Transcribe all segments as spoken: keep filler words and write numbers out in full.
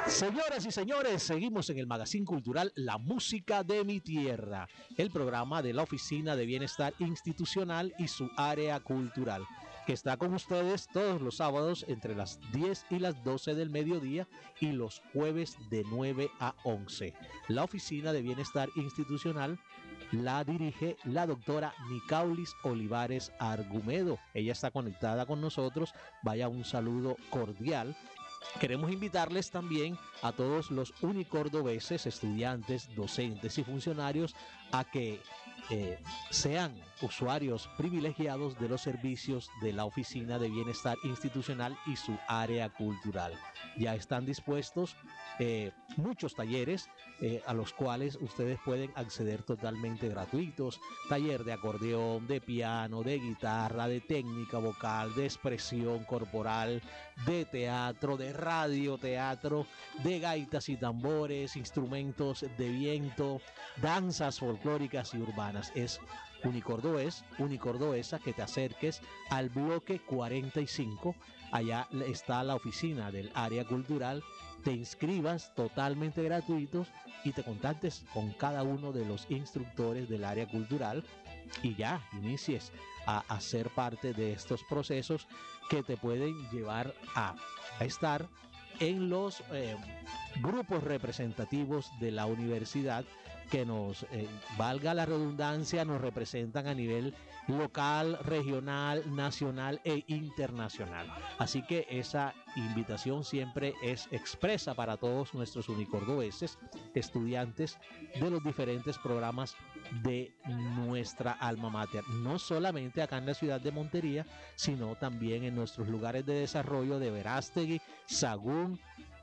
Señoras y señores, seguimos en el Magazine Cultural La Música de mi Tierra, el programa de la Oficina de Bienestar Institucional y su área cultural, que está con ustedes todos los sábados entre las diez y las doce del mediodía y los jueves de nueve a once. La Oficina de Bienestar Institucional la dirige la doctora Nicaulis Olivares Argumedo. Ella está conectada con nosotros. Vaya un saludo cordial. Queremos invitarles también a todos los unicordobeses, estudiantes, docentes y funcionarios a que eh, sean usuarios privilegiados de los servicios de la Oficina de Bienestar Institucional y su área cultural. Ya están dispuestos eh, muchos talleres eh, a los cuales ustedes pueden acceder totalmente gratuitos. Taller de acordeón, de piano, de guitarra, de técnica vocal, de expresión corporal, de teatro, de radio, teatro, de gaitas y tambores, instrumentos de viento, danzas folclóricas y urbanas. Es Unicordobés, Unicordobesa, que te acerques al bloque cuarenta y cinco. Allá está la oficina del área cultural. Te inscribas totalmente gratuitos y te contactes con cada uno de los instructores del área cultural y ya inicies a, a ser parte de estos procesos que te pueden llevar a, a estar en los eh, grupos representativos de la universidad que nos, eh, valga la redundancia, nos representan a nivel local, regional, nacional e internacional. Así que esa invitación siempre es expresa para todos nuestros unicordobeses, estudiantes de los diferentes programas de nuestra alma mater, no solamente acá en la ciudad de Montería, sino también en nuestros lugares de desarrollo de Verástegui, Sagún,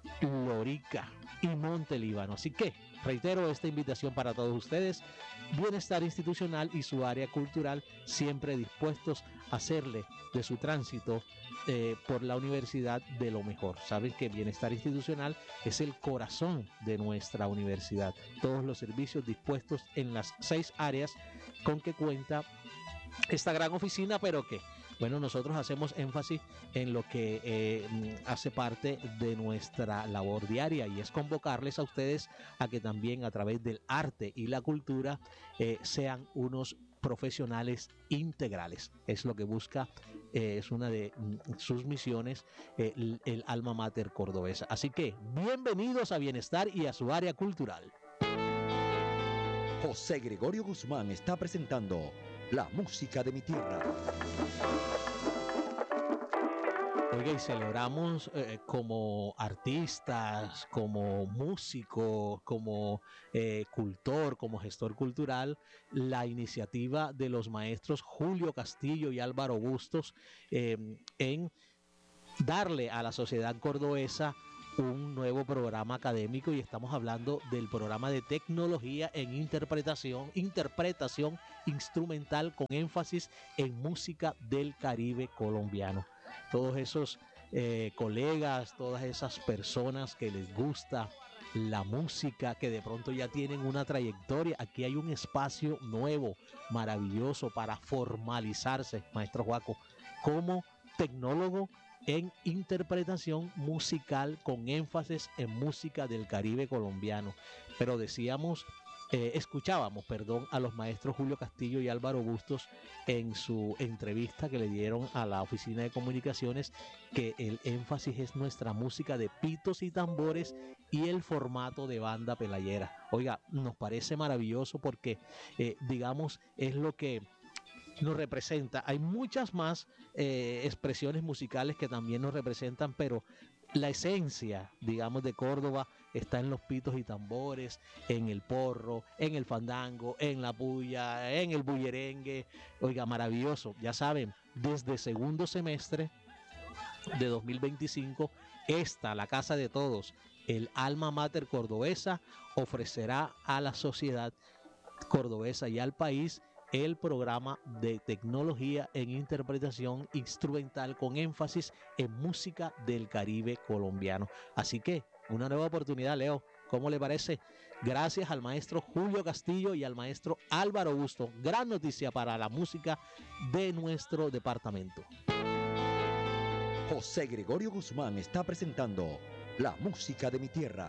Lorica y Monte Líbano. Así que reitero esta invitación para todos ustedes. Bienestar Institucional y su área cultural siempre dispuestos a hacerle de su tránsito eh, por la universidad de lo mejor. Saben que Bienestar Institucional es el corazón de nuestra universidad. Todos los servicios dispuestos en las seis áreas con que cuenta esta gran oficina, pero que bueno, nosotros hacemos énfasis en lo que eh, hace parte de nuestra labor diaria, y es convocarles a ustedes a que también a través del arte y la cultura eh, sean unos profesionales integrales. Es lo que busca, eh, es una de mm, sus misiones, eh, el, el alma mater cordobesa. Así que bienvenidos a Bienestar y a su área cultural. José Gregorio Guzmán está presentando La Música de mi Tierra. Oiga, y celebramos eh, como artistas, como músico, como eh, cultor, como gestor cultural, la iniciativa de los maestros Julio Castillo y Álvaro Bustos eh, en darle a la sociedad cordobesa un nuevo programa académico, y estamos hablando del programa de tecnología en interpretación, interpretación instrumental con énfasis en música del Caribe colombiano. Todos esos eh, colegas, todas esas personas que les gusta la música, que de pronto ya tienen una trayectoria, aquí hay un espacio nuevo, maravilloso para formalizarse, maestro Joaco, como tecnólogo en interpretación musical con énfasis en música del Caribe colombiano. Pero decíamos, eh, escuchábamos, perdón, a los maestros Julio Castillo y Álvaro Bustos en su entrevista que le dieron a la Oficina de Comunicaciones, que el énfasis es nuestra música de pitos y tambores y el formato de banda pelayera. Oiga, nos parece maravilloso porque, eh, digamos, es lo que nos representa. Hay muchas más eh, expresiones musicales que también nos representan, pero la esencia, digamos, de Córdoba está en los pitos y tambores, en el porro, en el fandango, en la puya, en el bullerengue. Oiga, maravilloso. Ya saben, desde segundo semestre de dos mil veinticinco, esta, la casa de todos, el alma mater cordobesa, ofrecerá a la sociedad cordobesa y al país el programa de tecnología en interpretación instrumental con énfasis en música del Caribe colombiano. Así que una nueva oportunidad, Leo. ¿Cómo le parece? Gracias al maestro Julio Castillo y al maestro Álvaro Bustos. Gran noticia para la música de nuestro departamento. José Gregorio Guzmán está presentando la música de mi tierra.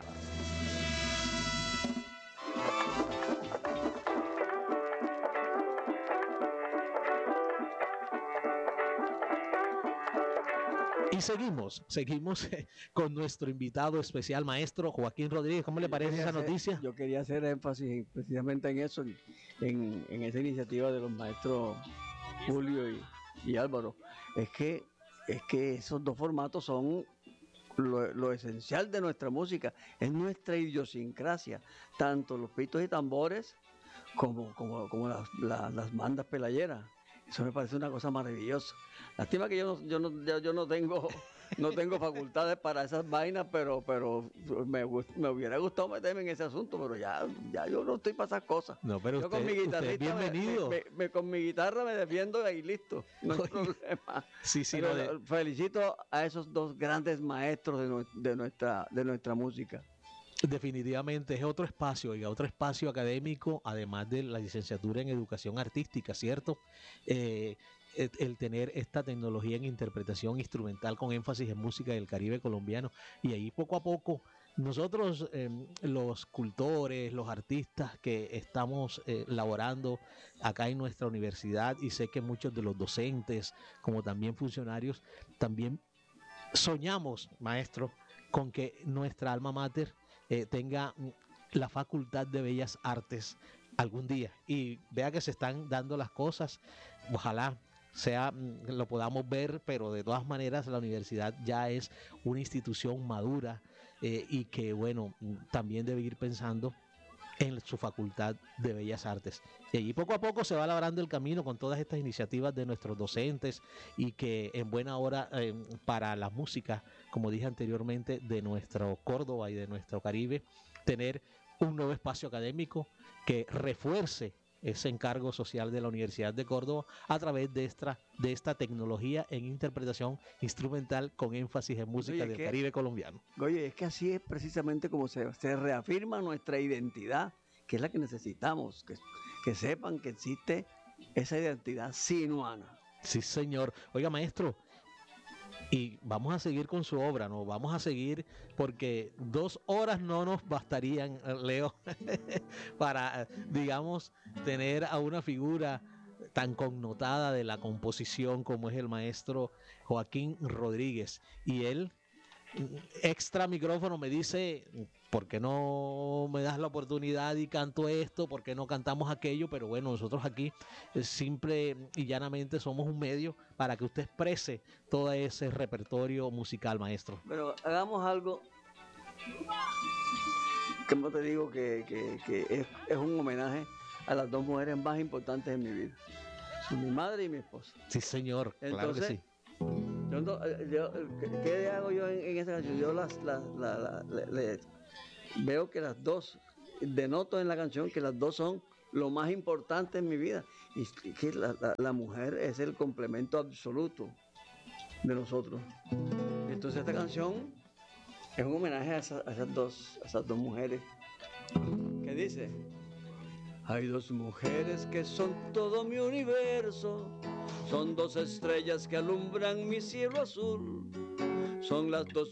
Y seguimos, seguimos con nuestro invitado especial, maestro Joaquín Rodríguez. ¿Cómo le parece esa hacer, noticia? Yo quería hacer énfasis precisamente en eso, en, en esa iniciativa de los maestros Julio y, y Álvaro. Es que, es que esos dos formatos son lo, lo esencial de nuestra música, es nuestra idiosincrasia, tanto los pitos y tambores como, como, como las, la, las bandas pelayeras. Eso me parece una cosa maravillosa. Lástima que yo no, yo no, yo, yo no tengo, no tengo facultades para esas vainas, pero, pero me, me hubiera gustado meterme en ese asunto, pero ya, ya yo no estoy para esas cosas. No, pero yo usted, con mi usted es bienvenido. Me, me, me, con mi guitarra me defiendo y listo, no hay Oye, problema. Sí, sí, pero, no de... Felicito a esos dos grandes maestros de, no, de, nuestra, de nuestra música. Definitivamente es otro espacio, y otro espacio académico, además de la licenciatura en educación artística, ¿cierto? Eh, el, el tener esta tecnología en interpretación instrumental con énfasis en música del Caribe colombiano, y ahí poco a poco nosotros, eh, los cultores, los artistas que estamos eh, laborando acá en nuestra universidad, y sé que muchos de los docentes, como también funcionarios, también soñamos, maestro, con que nuestra alma mater Eh, tenga la facultad de Bellas Artes algún día, y vea que se están dando las cosas. Ojalá sea, lo podamos ver, pero de todas maneras la universidad ya es una institución madura, eh, y que bueno, también debe ir pensando en su facultad de Bellas Artes. Y allí poco a poco se va labrando el camino con todas estas iniciativas de nuestros docentes, y que en buena hora eh, para la música, como dije anteriormente, de nuestro Córdoba y de nuestro Caribe, tener un nuevo espacio académico que refuerce ese encargo social de la Universidad de Córdoba a través de esta, de esta tecnología en interpretación instrumental con énfasis en música Oye, del que, Caribe colombiano. Oye, es que así es precisamente como se, se reafirma nuestra identidad, que es la que necesitamos, que, que sepan que existe esa identidad sinuana. Sí, señor. Oiga, maestro, y vamos a seguir con su obra, ¿no? Vamos a seguir, porque dos horas no nos bastarían, Leo, para, digamos, tener a una figura tan connotada de la composición como es el maestro Joaquín Rodríguez. Y él, extra micrófono, me dice: ¿por qué no me das la oportunidad y canto esto? ¿Por qué no cantamos aquello? Pero bueno, nosotros aquí eh, simple y llanamente somos un medio para que usted exprese todo ese repertorio musical, maestro. Pero hagamos algo, como te digo, que, que, que es, es un homenaje a las dos mujeres más importantes en mi vida. Son mi madre y mi esposa. Sí, señor. Entonces, claro que sí. Yo, no, yo, ¿qué hago yo en, en esta canción? Yo las, las, la, la, le, le, veo que las dos, denoto en la canción que las dos son lo más importante en mi vida, y que la, la, la mujer es el complemento absoluto de nosotros. Entonces esta canción es un homenaje a, esa, a, esas, dos, a esas dos mujeres, que dice: hay dos mujeres que son todo mi universo, son dos estrellas que alumbran mi cielo azul, son las dos